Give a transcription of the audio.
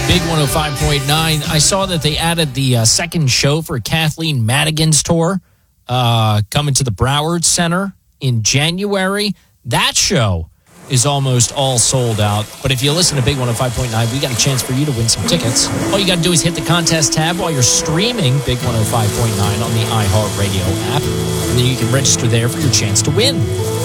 Big 105.9. I saw that they added the second show for Kathleen Madigan's tour coming to the Broward Center in January. That show is almost all sold out. But if you listen to Big 105.9, we got a chance for you to win some tickets. All you got to do is hit the contest tab while you're streaming Big 105.9 on the iHeartRadio app. And then you can register there for your chance to win.